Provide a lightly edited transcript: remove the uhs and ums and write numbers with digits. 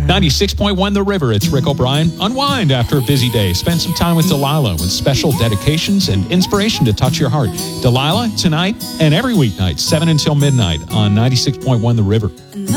96.1 The River, it's Rick O'Brien. Unwind after a busy day. Spend some time with Delilah with special dedications and inspiration to touch your heart. Delilah, tonight and every weeknight, 7 until midnight on 96.1 The River.